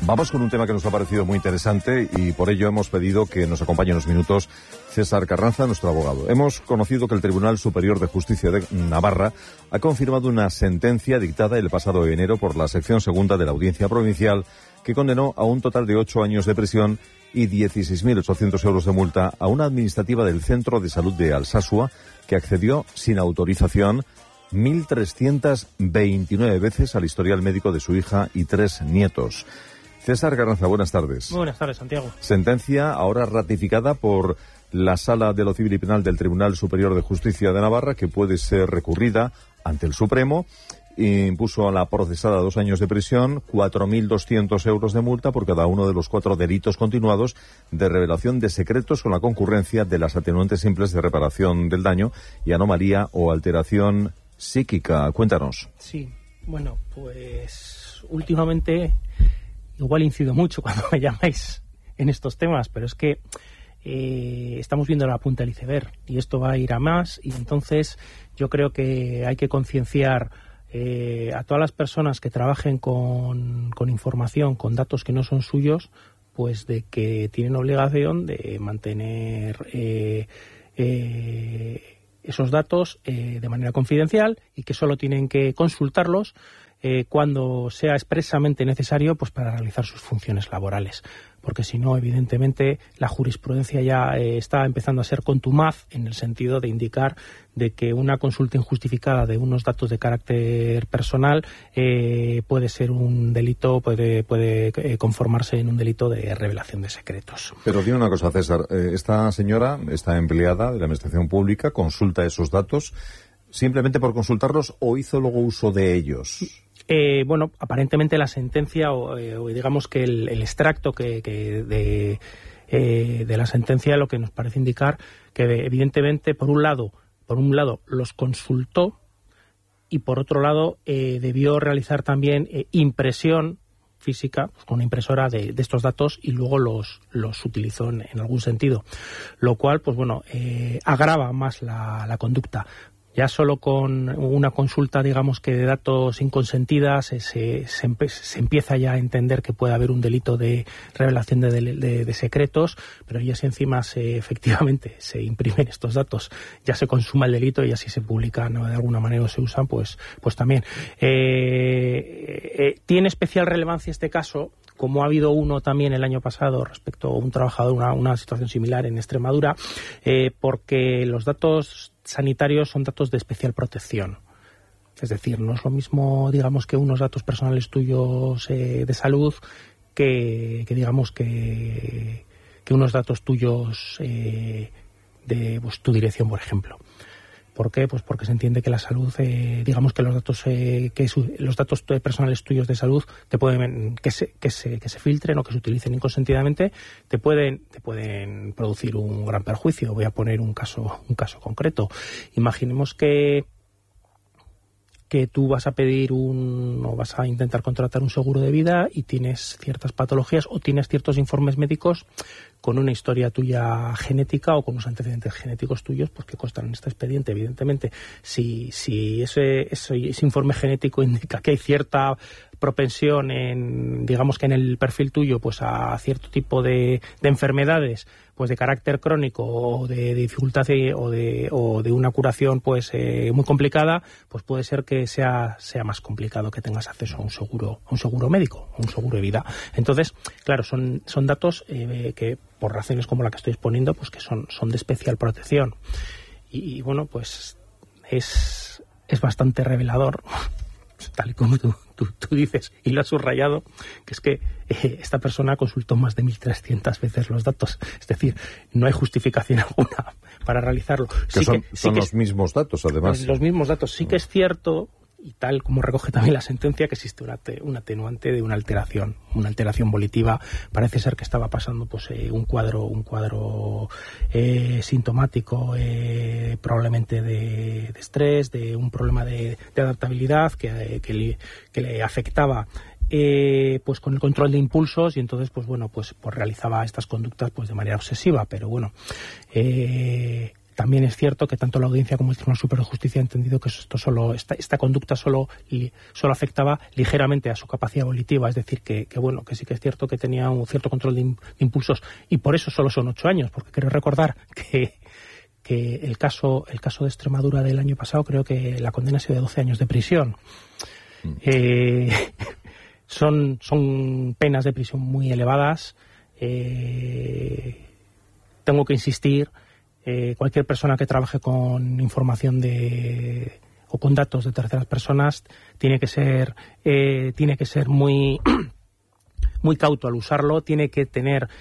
Vamos con un tema que nos ha parecido muy interesante y por ello hemos pedido que nos acompañe unos minutos César Carranza, nuestro abogado. Hemos conocido que el Tribunal Superior de Justicia de Navarra ha confirmado una sentencia dictada el pasado enero por la sección segunda de la Audiencia Provincial que condenó a un total de 8 años de prisión y 16.800 euros de multa a una administrativa del Centro de Salud de Alsasua que accedió sin autorización 1.329 veces al historial médico de su hija y 3 nietos. César Carranza, buenas tardes. Muy buenas tardes, Santiago. Sentencia ahora ratificada por la Sala de lo Civil y Penal del Tribunal Superior de Justicia de Navarra, que puede ser recurrida ante el Supremo. Impuso a la procesada 2 años de prisión, 4.200 euros de multa por cada uno de los 4 delitos continuados de revelación de secretos con la concurrencia de las atenuantes simples de reparación del daño y anomalía o alteración psíquica. Cuéntanos. Sí, bueno, pues últimamente igual incido mucho cuando me llamáis en estos temas, pero es que estamos viendo la punta del iceberg y esto va a ir a más, y entonces yo creo que hay que concienciar a todas las personas que trabajen con información, con datos que no son suyos, pues de que tienen obligación de mantener esos datos de manera confidencial y que solo tienen que consultarlos cuando sea expresamente necesario, pues para realizar sus funciones laborales, porque si no, evidentemente la jurisprudencia ya está empezando a ser contumaz en el sentido de indicar de que una consulta injustificada de unos datos de carácter personal puede ser un delito, puede conformarse en un delito de revelación de secretos. Pero dime una cosa, César, esta señora, esta empleada de la Administración Pública, consulta esos datos simplemente por consultarlos o hizo luego uso de ellos. Bueno, aparentemente la sentencia o digamos que el extracto de la sentencia lo que nos parece indicar que evidentemente por un lado los consultó y por otro lado debió realizar también impresión física, pues, con una impresora de estos datos, y luego los utilizó en algún sentido, lo cual pues bueno agrava más la conducta. Ya solo con una consulta, digamos que de datos inconsentidas, se empieza ya a entender que puede haber un delito de revelación de secretos, pero ya si encima efectivamente se imprimen estos datos, ya se consuma el delito y así se publican, ¿no?, de alguna manera o se usan, pues también. Tiene especial relevancia este caso, como ha habido uno también el año pasado respecto a un trabajador, una situación similar en Extremadura, porque los datos sanitarios son datos de especial protección. Es decir, no es lo mismo, digamos, que unos datos personales tuyos de salud que digamos que unos datos tuyos de pues, tu dirección, por ejemplo. ¿Por qué? Pues porque se entiende que la salud, digamos que los datos personales tuyos de salud te pueden que se filtren o que se utilicen inconsentidamente te pueden producir un gran perjuicio. Voy a poner un caso concreto. Imaginemos que tú vas a pedir o vas a intentar contratar un seguro de vida y tienes ciertas patologías o tienes ciertos informes médicos con una historia tuya genética o con unos antecedentes genéticos tuyos, pues que constan en este expediente. Evidentemente, si ese informe genético indica que hay cierta propensión digamos que en el perfil tuyo, pues a cierto tipo de enfermedades, pues de carácter crónico o de dificultad o de una curación pues muy complicada, pues puede ser que sea más complicado que tengas acceso a un seguro médico, a un seguro de vida. Entonces, claro, son datos que por razones como la que estoy exponiendo, pues que son de especial protección. Y bueno, pues es bastante revelador, tal y como tú dices, y lo has subrayado, que es que esta persona consultó más de 1.300 veces los datos. Es decir, no hay justificación alguna para realizarlo. Son los mismos datos, además. Los mismos datos. Sí que es cierto, y tal como recoge también la sentencia, que existe un atenuante de una alteración volitiva. Parece ser que estaba pasando pues un cuadro sintomático, probablemente de estrés, de un problema de adaptabilidad que le afectaba pues con el control de impulsos, y entonces pues bueno pues realizaba estas conductas pues de manera obsesiva. Pero bueno, también es cierto que tanto la Audiencia como el Tribunal Superior de Justicia han entendido que esta conducta solo afectaba ligeramente a su capacidad volitiva, es decir, que sí que es cierto que tenía un cierto control de impulsos, y por eso solo son 8 años, porque quiero recordar que el caso de Extremadura del año pasado, creo que la condena ha sido de 12 años de prisión. Son penas de prisión muy elevadas. Tengo que insistir, cualquier persona que trabaje con información o con datos de terceras personas tiene que ser muy muy cauto al usarlo, tiene que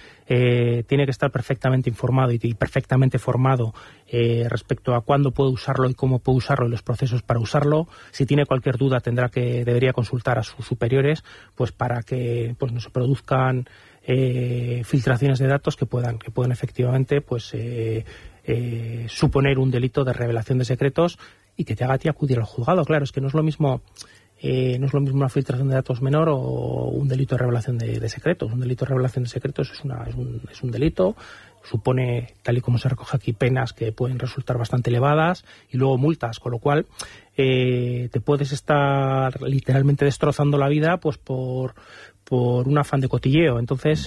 estar perfectamente informado y perfectamente formado respecto a cuándo puede usarlo y cómo puede usarlo y los procesos para usarlo. Si tiene cualquier duda debería consultar a sus superiores, pues para que pues no se produzcan filtraciones de datos que puedan efectivamente pues suponer un delito de revelación de secretos y que te haga a ti acudir al juzgado. Claro, es que no es lo mismo una filtración de datos menor o un delito de revelación de secretos. Un delito de revelación de secretos es un delito, supone, tal y como se recoge aquí, penas que pueden resultar bastante elevadas y luego multas, con lo cual te puedes estar literalmente destrozando la vida pues por un afán de cotilleo. Entonces,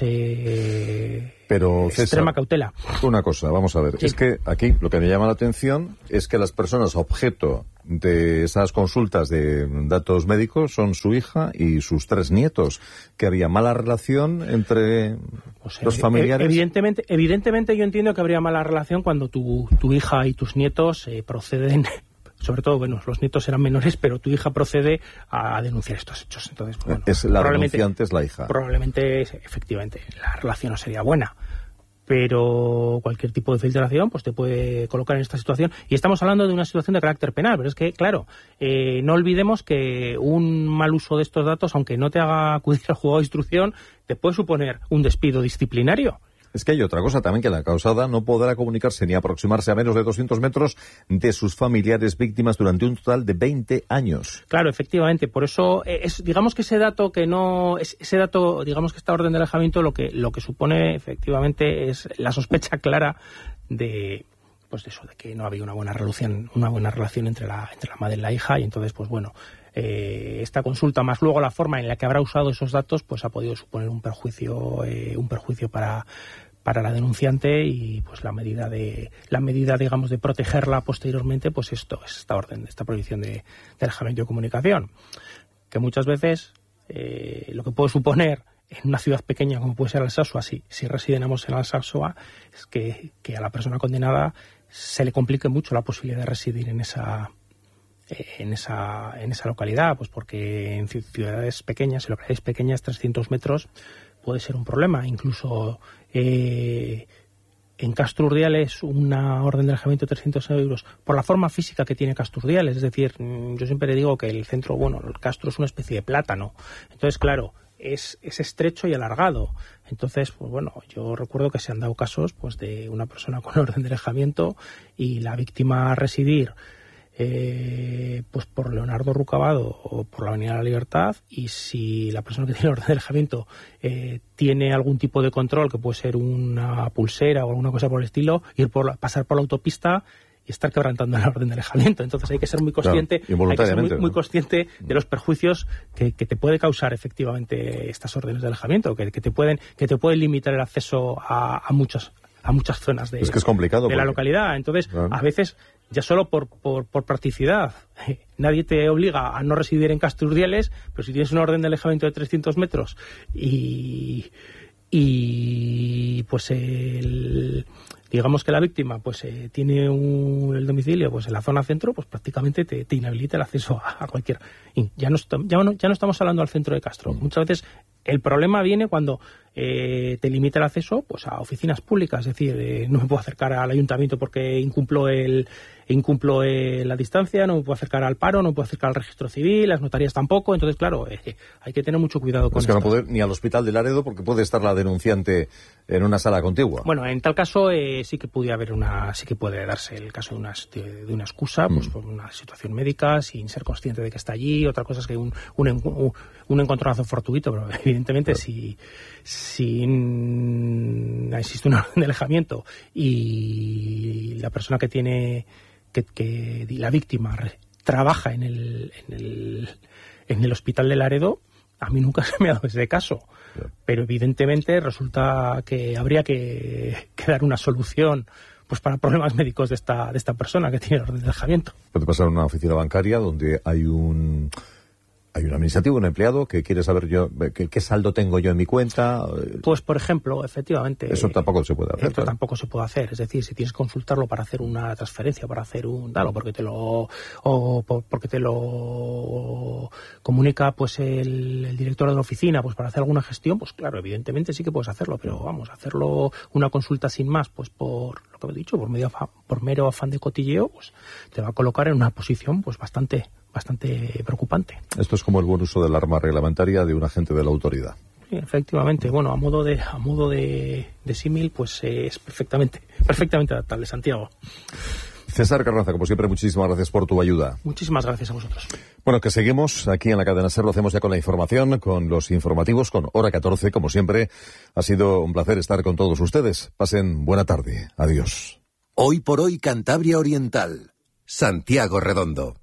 pero César, extrema cautela. Una cosa, vamos a ver, sí. Es que aquí lo que me llama la atención es que las personas objeto de esas consultas de datos médicos son su hija y sus 3 nietos, que había mala relación entre los familiares. Evidentemente yo entiendo que habría mala relación cuando tu hija y tus nietos proceden, sobre todo, bueno, los nietos eran menores, pero tu hija procede a denunciar estos hechos. Entonces, bueno, la denunciante es la hija. Probablemente, efectivamente, la relación no sería buena. Pero cualquier tipo de filtración pues te puede colocar en esta situación. Y estamos hablando de una situación de carácter penal, pero es que, claro, no olvidemos que un mal uso de estos datos, aunque no te haga acudir al juzgado de instrucción, te puede suponer un despido disciplinario. Es que hay otra cosa también, que la causada no podrá comunicarse ni aproximarse a menos de 200 metros de sus familiares víctimas durante un total de 20 años. Claro, efectivamente. Por eso, digamos que digamos que esta orden de alejamiento lo que supone efectivamente es la sospecha clara de que no había una buena relación entre la madre y la hija, y entonces, pues bueno, esta consulta más luego la forma en la que habrá usado esos datos pues ha podido suponer un perjuicio para la denunciante, y pues la medida digamos de protegerla posteriormente pues esta prohibición de alejamiento de comunicación, que muchas veces lo que puede suponer en una ciudad pequeña como puede ser Alsasua, si residemos en Alsasua, es que a la persona condenada se le complique mucho la posibilidad de residir en esa localidad, pues porque en ciudades pequeñas, 300 metros puede ser un problema. Incluso en Castro Urdiales una orden de alejamiento de 300 euros por la forma física que tiene Castro Urdiales. Es decir, yo siempre digo que el centro, el Castro es una especie de plátano. Entonces, claro, es estrecho y alargado. Entonces, pues bueno, yo recuerdo que se han dado casos pues de una persona con orden de alejamiento y la víctima residir pues por Leonardo Rucabado o por la Avenida de la Libertad, y si la persona que tiene orden de alejamiento tiene algún tipo de control, que puede ser una pulsera o alguna cosa por el estilo, pasar por la autopista y estar quebrantando la orden de alejamiento. Entonces hay que ser muy consciente, muy consciente de los perjuicios que te puede causar efectivamente estas órdenes de alejamiento, que te pueden limitar el acceso a muchas zonas de, es que es complicado de la localidad. Entonces, a veces, ya solo por practicidad, nadie te obliga a no residir en Castro Urdiales, pero si tienes una orden de alejamiento de 300 metros y pues digamos que la víctima pues tiene el domicilio pues en la zona centro, pues prácticamente te inhabilita el acceso a cualquier. Y ya no estamos hablando al centro de Castro. Muchas veces el problema viene cuando te limita el acceso pues a oficinas públicas, es decir, no me puedo acercar al ayuntamiento porque incumplo la distancia, no me puedo acercar al paro, no me puedo acercar al registro civil, las notarías tampoco. Entonces, claro, hay que tener mucho cuidado con esto. Es que no puede ir ni al hospital de Laredo porque puede estar la denunciante en una sala contigua. Bueno, en tal caso sí que puede darse el caso de una excusa, pues por una situación médica, sin ser consciente de que está allí. Otra cosa es que un encontronazo fortuito, pero evidentemente claro. si existe una orden de alejamiento y la persona que tiene que la víctima trabaja en el hospital de Laredo, a mí nunca se me ha dado ese caso. Claro. Pero evidentemente resulta que habría que dar una solución pues para problemas médicos de esta persona que tiene orden de alejamiento. Puede pasar en una oficina bancaria donde hay un administrativo, un empleado que quiere saber yo qué saldo tengo yo en mi cuenta. Pues, por ejemplo, efectivamente. Eso tampoco se puede hacer. Esto tampoco se puede hacer. Es decir, si tienes que consultarlo para hacer una transferencia, para hacer un tal, porque te lo comunica pues el director de la oficina, pues para hacer alguna gestión, pues claro, evidentemente sí que puedes hacerlo, pero vamos, hacerlo una consulta sin más, pues por lo que he dicho, por mero afán de cotilleo, pues te va a colocar en una posición pues bastante preocupante. Esto es como el buen uso del arma reglamentaria de un agente de la autoridad. Sí, efectivamente. Bueno, a modo de símil, pues es perfectamente adaptable, Santiago. César Carranza, como siempre, muchísimas gracias por tu ayuda. Muchísimas gracias a vosotros. Bueno, que seguimos aquí en la cadena SER, lo hacemos ya con la información, con los informativos, con Hora 14, como siempre. Ha sido un placer estar con todos ustedes. Pasen buena tarde. Adiós. Hoy por hoy, Cantabria Oriental. Santiago Redondo.